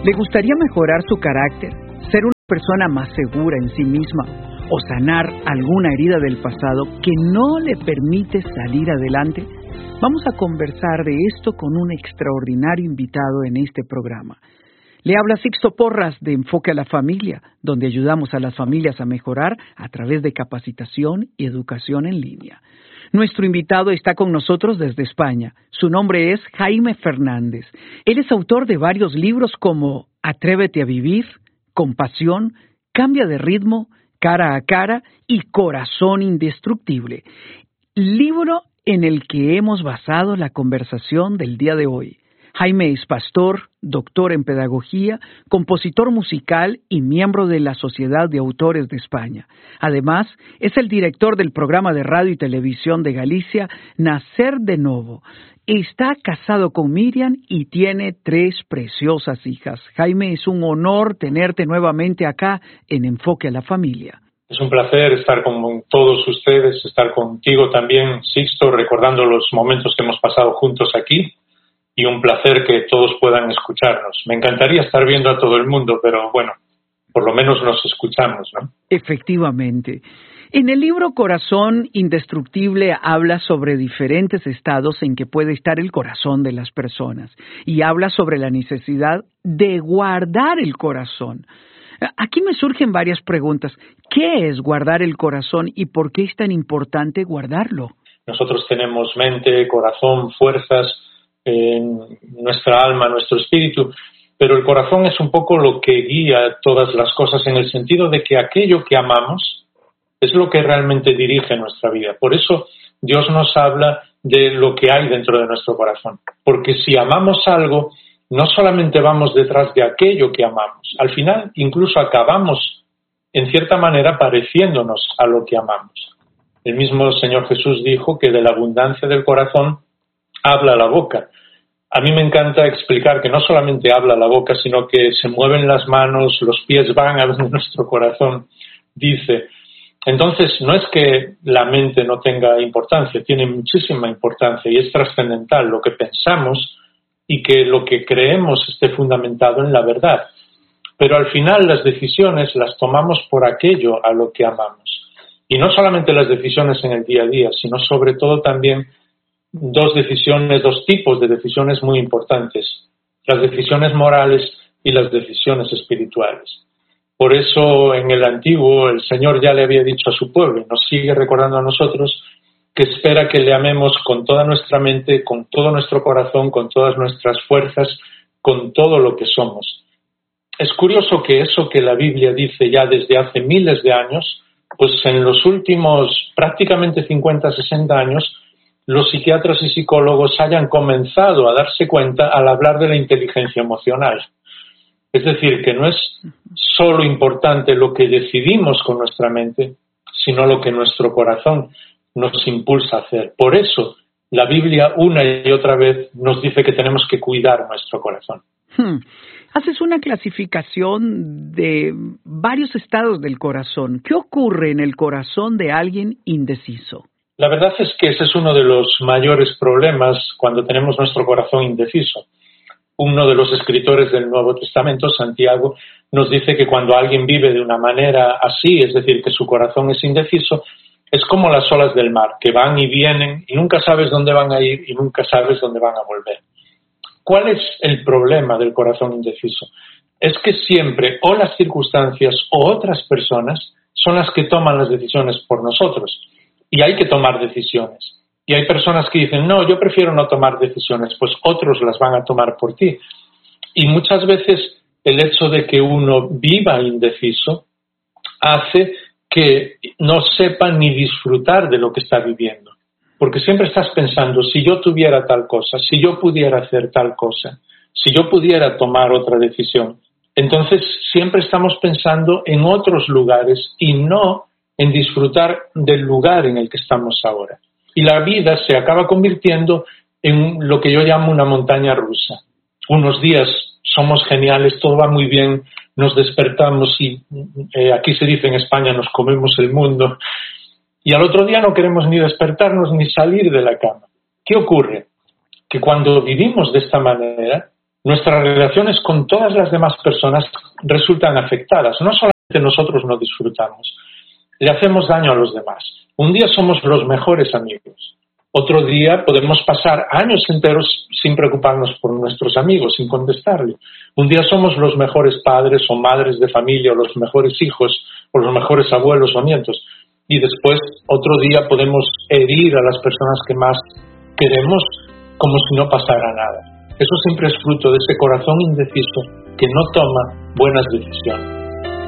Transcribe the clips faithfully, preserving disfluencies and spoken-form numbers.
¿Le gustaría mejorar su carácter, ser una persona más segura en sí misma o sanar alguna herida del pasado que no le permite salir adelante? Vamos a conversar de esto con un extraordinario invitado en este programa. Le habla Sixto Porras de Enfoque a la Familia, donde ayudamos a las familias a mejorar a través de capacitación y educación en línea. Nuestro invitado está con nosotros desde España. Su nombre es Jaime Fernández. Él es autor de varios libros como Atrévete a vivir, Compasión, Cambia de ritmo, Cara a cara y Corazón indestructible. Libro en el que hemos basado la conversación del día de hoy. Jaime es pastor, doctor en pedagogía, compositor musical y miembro de la Sociedad de Autores de España. Además, es el director del programa de radio y televisión de Galicia, Nacer de Novo. Está casado con Miriam y tiene tres preciosas hijas. Jaime, es un honor tenerte nuevamente acá en Enfoque a la Familia. Es un placer estar con todos ustedes, estar contigo también, Sixto, recordando los momentos que hemos pasado juntos aquí. Y un placer que todos puedan escucharnos. Me encantaría estar viendo a todo el mundo, pero bueno, por lo menos nos escuchamos, ¿no? Efectivamente. En el libro Corazón Indestructible habla sobre diferentes estados en que puede estar el corazón de las personas y habla sobre la necesidad de guardar el corazón. Aquí me surgen varias preguntas. ¿Qué es guardar el corazón y por qué es tan importante guardarlo? Nosotros tenemos mente, corazón, fuerzas, en nuestra alma, nuestro espíritu, pero el corazón es un poco lo que guía todas las cosas en el sentido de que aquello que amamos es lo que realmente dirige nuestra vida. Por eso Dios nos habla de lo que hay dentro de nuestro corazón, porque si amamos algo, no solamente vamos detrás de aquello que amamos, al final incluso acabamos en cierta manera pareciéndonos a lo que amamos. El mismo Señor Jesús dijo que de la abundancia del corazón habla la boca. A mí me encanta explicar que no solamente habla la boca, sino que se mueven las manos, los pies van a donde nuestro corazón dice. Entonces, no es que la mente no tenga importancia, tiene muchísima importancia y es trascendental lo que pensamos y que lo que creemos esté fundamentado en la verdad. Pero al final las decisiones las tomamos por aquello a lo que amamos. Y no solamente las decisiones en el día a día, sino sobre todo también dos decisiones, dos tipos de decisiones muy importantes, las decisiones morales y las decisiones espirituales. Por eso en el Antiguo el Señor ya le había dicho a su pueblo, y nos sigue recordando a nosotros, que espera que le amemos con toda nuestra mente, con todo nuestro corazón, con todas nuestras fuerzas, con todo lo que somos. Es curioso que eso que la Biblia dice ya desde hace miles de años, pues en los últimos prácticamente cincuenta, sesenta años, los psiquiatras y psicólogos hayan comenzado a darse cuenta al hablar de la inteligencia emocional. Es decir, que no es solo importante lo que decidimos con nuestra mente, sino lo que nuestro corazón nos impulsa a hacer. Por eso, la Biblia una y otra vez nos dice que tenemos que cuidar nuestro corazón. Hmm. Haces una clasificación de varios estados del corazón. ¿Qué ocurre en el corazón de alguien indeciso? La verdad es que ese es uno de los mayores problemas cuando tenemos nuestro corazón indeciso. Uno de los escritores del Nuevo Testamento, Santiago, nos dice que cuando alguien vive de una manera así, es decir, que su corazón es indeciso, es como las olas del mar, que van y vienen y nunca sabes dónde van a ir y nunca sabes dónde van a volver. ¿Cuál es el problema del corazón indeciso? Es que siempre o las circunstancias o otras personas son las que toman las decisiones por nosotros. Y hay que tomar decisiones. Y hay personas que dicen, no, yo prefiero no tomar decisiones, pues otros las van a tomar por ti. Y muchas veces el hecho de que uno viva indeciso hace que no sepa ni disfrutar de lo que está viviendo. Porque siempre estás pensando, si yo tuviera tal cosa, si yo pudiera hacer tal cosa, si yo pudiera tomar otra decisión. Entonces siempre estamos pensando en otros lugares y no en disfrutar del lugar en el que estamos ahora. Y la vida se acaba convirtiendo en lo que yo llamo una montaña rusa. Unos días somos geniales, todo va muy bien, nos despertamos y eh, aquí se dice en España nos comemos el mundo y al otro día no queremos ni despertarnos ni salir de la cama. ¿Qué ocurre? Que cuando vivimos de esta manera nuestras relaciones con todas las demás personas resultan afectadas. No solamente nosotros no disfrutamos, le hacemos daño a los demás. Un día somos los mejores amigos. Otro día podemos pasar años enteros sin preocuparnos por nuestros amigos, sin contestarle. Un día somos los mejores padres o madres de familia, o los mejores hijos, o los mejores abuelos o nietos. Y después, otro día podemos herir a las personas que más queremos como si no pasara nada. Eso siempre es fruto de ese corazón indeciso que no toma buenas decisiones.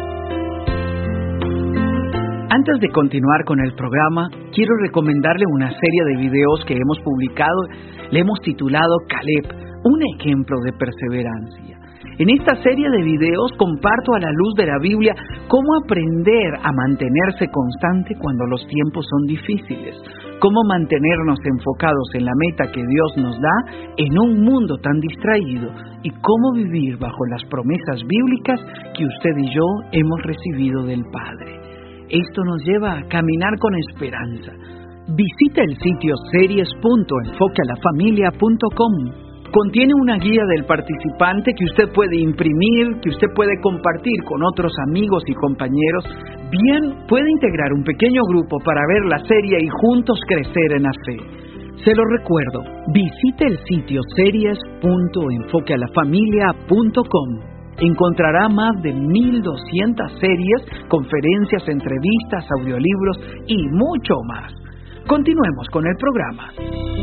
Antes de continuar con el programa, quiero recomendarle una serie de videos que hemos publicado. Le hemos titulado Caleb, un ejemplo de perseverancia. En esta serie de videos comparto a la luz de la Biblia cómo aprender a mantenerse constante cuando los tiempos son difíciles, cómo mantenernos enfocados en la meta que Dios nos da en un mundo tan distraído y cómo vivir bajo las promesas bíblicas que usted y yo hemos recibido del Padre. Esto nos lleva a caminar con esperanza. Visita el sitio series punto enfoque a la familia punto com. Contiene una guía del participante que usted puede imprimir, que usted puede compartir con otros amigos y compañeros. Bien, puede integrar un pequeño grupo para ver la serie y juntos crecer en la fe. Se lo recuerdo, visite el sitio series punto enfoque a la familia punto com. Encontrará más de mil doscientas series, conferencias, entrevistas, audiolibros y mucho más. Continuemos con el programa.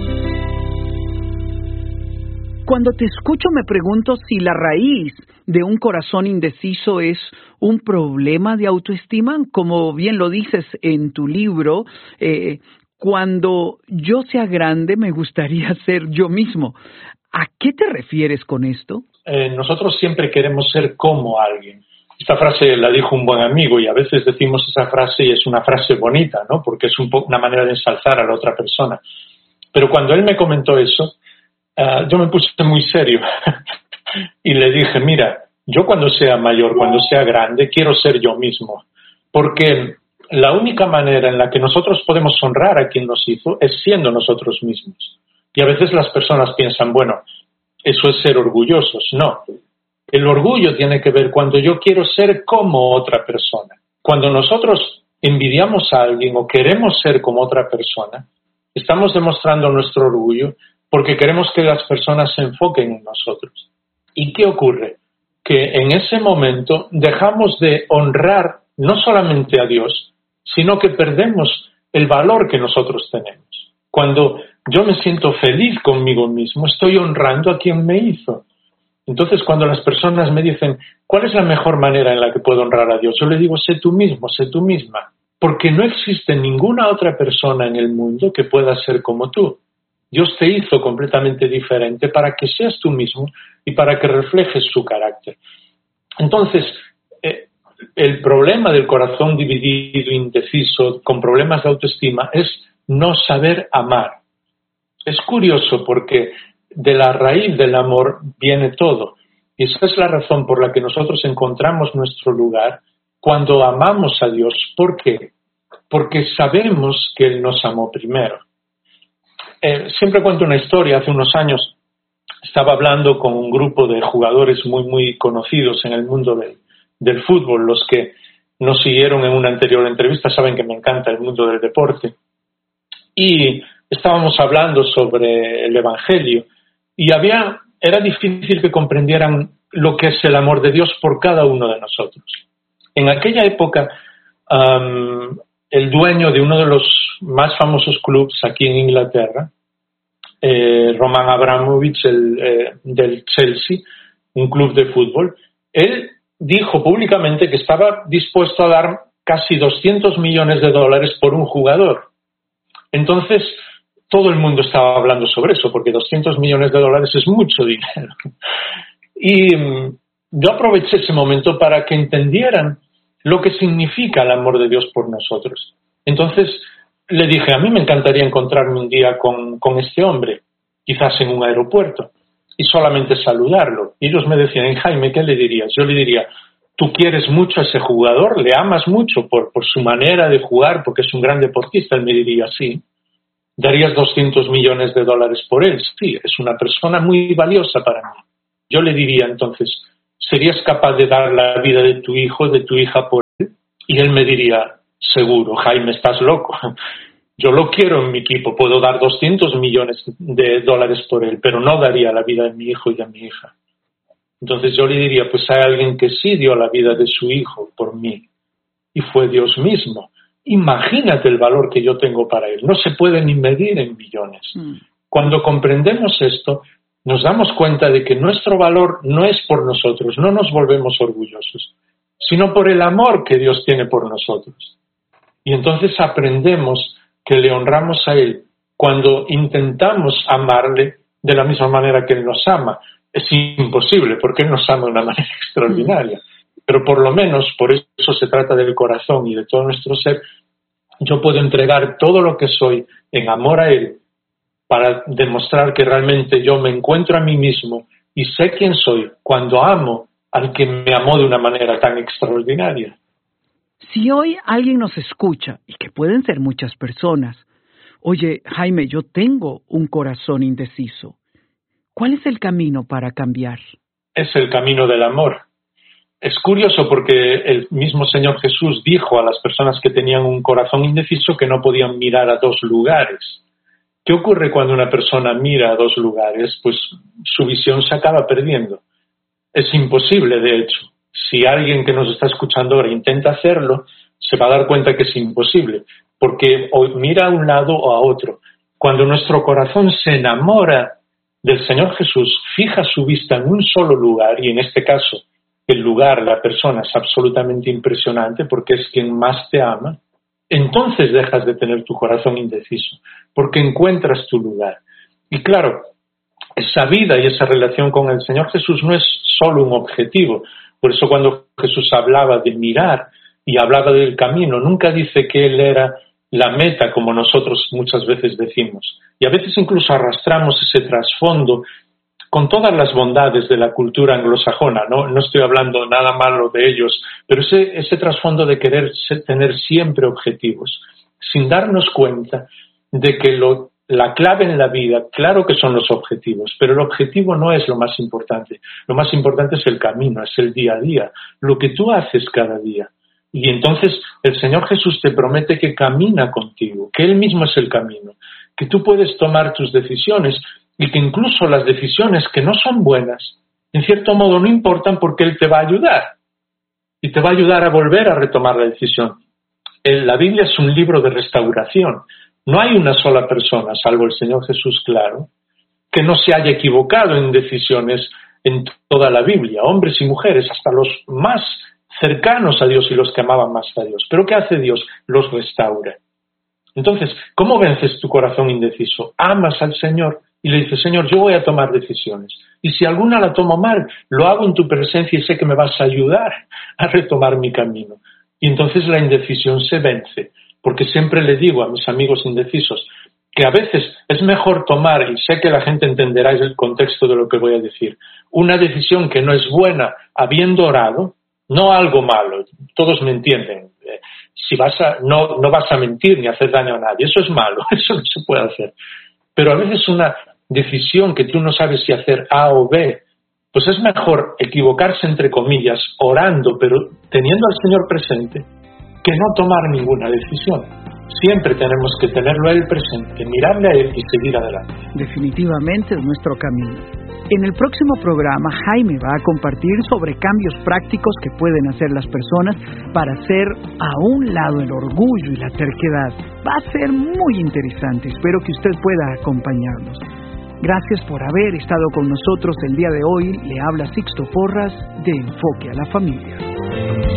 Cuando te escucho me pregunto si la raíz de un corazón indeciso es un problema de autoestima, como bien lo dices en tu libro. Eh, cuando yo sea grande me gustaría ser yo mismo. ¿A qué te refieres con esto? Eh, nosotros siempre queremos ser como alguien. Esta frase la dijo un buen amigo y a veces decimos esa frase y es una frase bonita, ¿no? Porque es un po- una manera de ensalzar a la otra persona. Pero cuando él me comentó eso, uh, yo me puse muy serio y le dije, mira, yo cuando sea mayor, cuando sea grande, quiero ser yo mismo. Porque la única manera en la que nosotros podemos honrar a quien nos hizo es siendo nosotros mismos. Y a veces las personas piensan, bueno, eso es ser orgullosos. No. El orgullo tiene que ver cuando yo quiero ser como otra persona. Cuando nosotros envidiamos a alguien o queremos ser como otra persona, estamos demostrando nuestro orgullo porque queremos que las personas se enfoquen en nosotros. ¿Y qué ocurre? Que en ese momento dejamos de honrar no solamente a Dios, sino que perdemos el valor que nosotros tenemos. Cuando yo me siento feliz conmigo mismo, estoy honrando a quien me hizo. Entonces, cuando las personas me dicen, ¿cuál es la mejor manera en la que puedo honrar a Dios? Yo le digo, sé tú mismo, sé tú misma. Porque no existe ninguna otra persona en el mundo que pueda ser como tú. Dios te hizo completamente diferente para que seas tú mismo y para que reflejes su carácter. Entonces, eh, el problema del corazón dividido, indeciso, con problemas de autoestima, es no saber amar. Es curioso porque de la raíz del amor viene todo. Y esa es la razón por la que nosotros encontramos nuestro lugar cuando amamos a Dios. ¿Por qué? Porque sabemos que Él nos amó primero. Eh, siempre cuento una historia. Hace unos años estaba hablando con un grupo de jugadores muy, muy conocidos en el mundo del, del fútbol. Los que nos siguieron en una anterior entrevista saben que me encanta el mundo del deporte. Y estábamos hablando sobre el Evangelio y había, era difícil que comprendieran lo que es el amor de Dios por cada uno de nosotros. En aquella época, um, el dueño de uno de los más famosos clubes aquí en Inglaterra, eh, Roman Abramovich, el, eh, del Chelsea, un club de fútbol, él dijo públicamente que estaba dispuesto a dar casi doscientos millones de dólares por un jugador. Entonces, todo el mundo estaba hablando sobre eso, porque doscientos millones de dólares es mucho dinero. Y um, yo aproveché ese momento para que entendieran lo que significa el amor de Dios por nosotros. Entonces, le dije, a mí me encantaría encontrarme un día con, con este hombre, quizás en un aeropuerto, y solamente saludarlo. Y ellos me decían, Jaime, ¿qué le dirías? Yo le diría, tú quieres mucho a ese jugador, le amas mucho por, por su manera de jugar, porque es un gran deportista. Él me diría, sí. ¿Darías doscientos millones de dólares por él? Sí, es una persona muy valiosa para mí. Yo le diría entonces, ¿serías capaz de dar la vida de tu hijo, de tu hija por él? Y él me diría, seguro, Jaime, estás loco. Yo lo quiero en mi equipo, puedo dar doscientos millones de dólares por él, pero no daría la vida de mi hijo y de mi hija. Entonces yo le diría, pues hay alguien que sí dio la vida de su hijo por mí, y fue Dios mismo. Imagínate el valor que yo tengo para él, no se puede ni medir en millones. Mm. Cuando comprendemos esto, nos damos cuenta de que nuestro valor no es por nosotros, no nos volvemos orgullosos, sino por el amor que Dios tiene por nosotros. Y entonces aprendemos que le honramos a Él cuando intentamos amarle de la misma manera que Él nos ama. Es imposible, porque Él nos ama de una manera extraordinaria. Pero por lo menos, por eso se trata del corazón y de todo nuestro ser, yo puedo entregar todo lo que soy en amor a Él para demostrar que realmente yo me encuentro a mí mismo y sé quién soy cuando amo al que me amó de una manera tan extraordinaria. Si hoy alguien nos escucha, y que pueden ser muchas personas, oye, Jaime, yo tengo un corazón indeciso, ¿cuál es el camino para cambiar? Es el camino del amor. Es curioso porque el mismo Señor Jesús dijo a las personas que tenían un corazón indeciso que no podían mirar a dos lugares. ¿Qué ocurre cuando una persona mira a dos lugares? Pues su visión se acaba perdiendo. Es imposible, de hecho. Si alguien que nos está escuchando ahora intenta hacerlo, se va a dar cuenta que es imposible, porque o mira a un lado o a otro. Cuando nuestro corazón se enamora del Señor Jesús, fija su vista en un solo lugar, y en este caso el lugar, la persona es absolutamente impresionante porque es quien más te ama, entonces dejas de tener tu corazón indeciso, porque encuentras tu lugar. Y claro, esa vida y esa relación con el Señor Jesús no es solo un objetivo. Por eso cuando Jesús hablaba de mirar y hablaba del camino, nunca dice que Él era la meta, como nosotros muchas veces decimos. Y a veces incluso arrastramos ese trasfondo con todas las bondades de la cultura anglosajona. No, no estoy hablando nada malo de ellos, pero ese, ese trasfondo de querer tener siempre objetivos, sin darnos cuenta de que lo La clave en la vida, claro que son los objetivos, pero el objetivo no es lo más importante. Lo más importante es el camino, es el día a día, lo que tú haces cada día. Y entonces el Señor Jesús te promete que camina contigo, que Él mismo es el camino, que tú puedes tomar tus decisiones y que incluso las decisiones que no son buenas, en cierto modo no importan porque Él te va a ayudar y te va a ayudar a volver a retomar la decisión. La Biblia es un libro de restauración. No hay una sola persona, salvo el Señor Jesús, claro, que no se haya equivocado en decisiones en toda la Biblia, hombres y mujeres, hasta los más cercanos a Dios y los que amaban más a Dios. ¿Pero qué hace Dios? Los restaura. Entonces, ¿cómo vences tu corazón indeciso? Amas al Señor y le dices, Señor, yo voy a tomar decisiones. Y si alguna la tomo mal, lo hago en tu presencia y sé que me vas a ayudar a retomar mi camino. Y entonces la indecisión se vence. Porque siempre le digo a mis amigos indecisos que a veces es mejor tomar, y sé que la gente entenderá el contexto de lo que voy a decir, una decisión que no es buena habiendo orado, no algo malo, todos me entienden. Si vas a, no, no vas a mentir ni hacer daño a nadie, eso es malo, eso no se puede hacer. Pero a veces una decisión que tú no sabes si hacer A o B, pues es mejor equivocarse entre comillas, orando, pero teniendo al Señor presente, que no tomar ninguna decisión. Siempre tenemos que tenerlo a Él presente, mirarle a Él y seguir adelante. Definitivamente es nuestro camino. En el próximo programa, Jaime va a compartir sobre cambios prácticos que pueden hacer las personas para hacer a un lado el orgullo y la terquedad. Va a ser muy interesante. Espero que usted pueda acompañarnos. Gracias por haber estado con nosotros el día de hoy. Le habla Sixto Porras de Enfoque a la Familia.